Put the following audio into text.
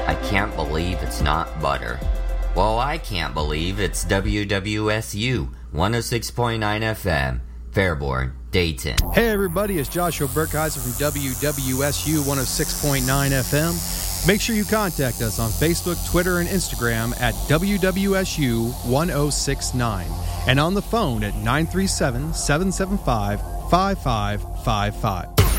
I can't believe it's not butter. Well, I can't believe it's WWSU 106.9 FM, Fairborn, Dayton. Hey everybody, it's Joshua Burkheiser from WWSU 106.9 FM. Make sure you contact us on Facebook, Twitter, and Instagram at WWSU 1069 and on the phone at 937-775-5555.